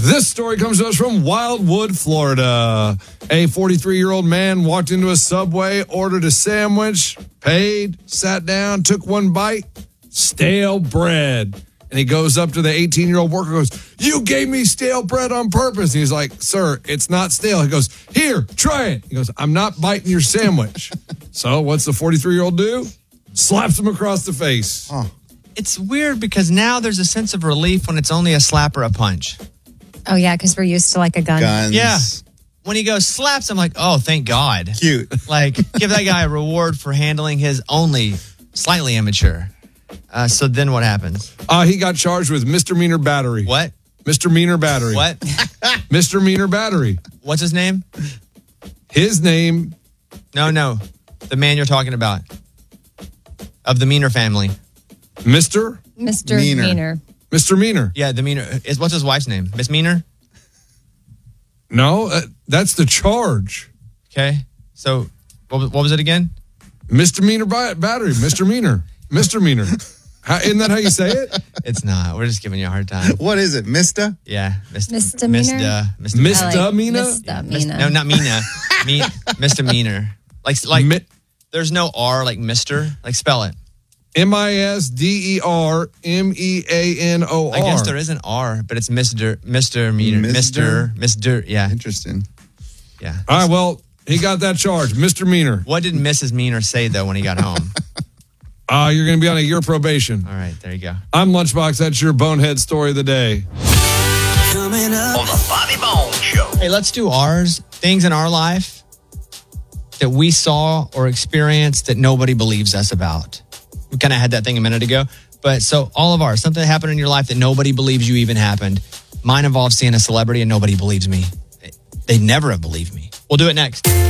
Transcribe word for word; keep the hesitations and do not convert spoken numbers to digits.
This story comes to us from Wildwood, Florida. A forty-three-year-old man walked into a Subway, ordered a sandwich, paid, sat down, took one bite, stale bread. And he goes up to the eighteen-year-old worker and goes, "You gave me stale bread on purpose." And he's like, "Sir, it's not stale." He goes, "Here, try it." He goes, "I'm not biting your sandwich." So what's the forty-three-year-old do? Slaps him across the face. Huh. It's weird because now there's a sense of relief when it's only a slap or a punch. Oh, yeah, because we're used to like a gun. Guns. Yeah. When he goes slaps, I'm like, oh, thank God. Cute. Like, give that guy a reward for handling his only slightly immature. Uh, so then what happens? Uh, he got charged with misdemeanor battery. What? Misdemeanor battery. What? Misdemeanor battery. What's his name? His name. No, no. The man you're talking about. Of the Meaner family. Mister Mister Meaner. Meaner. Mister Meaner. Yeah, the Meaner. Is, what's his wife's name? Miss Meaner? No, uh, that's the charge. Okay. So what was, what was it again? Misdemeanor ba- battery. Mister Meaner. Mister Meaner. How, isn't that how you say it? It's not. We're just giving you a hard time. What is it, Mister? Yeah. Mis- Misdemeanor? Misda- Misdemeanor? misdemeanor. Misdemeanor? Misdemeanor. Mis- no, not Mina. Me- misdemeanor. Like, like Mi- there's no R, like Mister. Like, spell it. M I S D E R M E A N O R. I guess there is an R, but it's Mister Mister Meter. Mister? Mister Mister Yeah. Interesting. Yeah. All right, well, he got that charge. Mister Meaner. What did Missus Meaner say, though, when he got home? Uh, you're going to be on a year probation. All right, there you go. I'm Lunchbox. That's your bonehead story of the day. Coming up on the Bobby Bones Show. Hey, let's do ours. Things in our life that we saw or experienced that nobody believes us about. We kind of had that thing a minute ago. But so all of ours, something that happened in your life that nobody believes you even happened. Mine involves seeing a celebrity and nobody believes me. They never have believed me. We'll do it next.